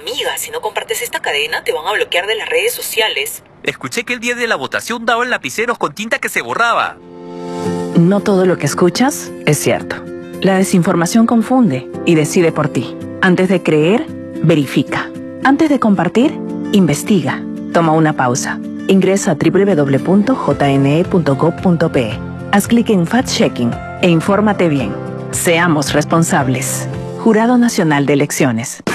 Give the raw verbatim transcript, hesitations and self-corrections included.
Amiga, si no compartes esta cadena, te van a bloquear de las redes sociales. Escuché que el día de la votación daban lapiceros con tinta que se borraba. No todo lo que escuchas es cierto. La desinformación confunde y decide por ti. Antes de creer, verifica. Antes de compartir, investiga. Toma una pausa. Ingresa a doble u doble u doble u punto j n e punto gov punto p e. Haz clic en Fact-Checking e infórmate bien. Seamos responsables. Jurado Nacional de Elecciones.